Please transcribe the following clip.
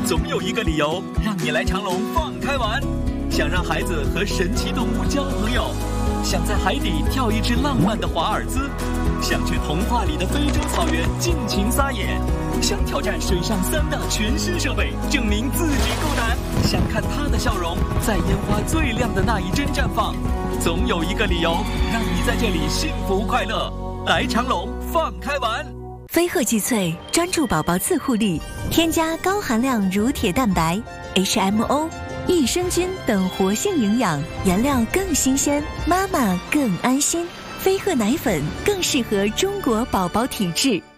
总有一个理由让你来长隆放开玩。想让孩子和神奇动物交朋友，想在海底跳一只浪漫的华尔兹，想去童话里的非洲草原尽情撒野，想挑战水上3大全新设备，证明自己够胆，想看他的笑容在烟花最亮的那一帧绽放。总有一个理由让你在这里幸福快乐。来长隆放开玩。 飞鹤济萃专注宝宝自护力，添加高含量乳铁蛋白、HMO、益生菌等活性营养，原料更新鲜，妈妈更安心。飞鹤奶粉更适合中国宝宝体质。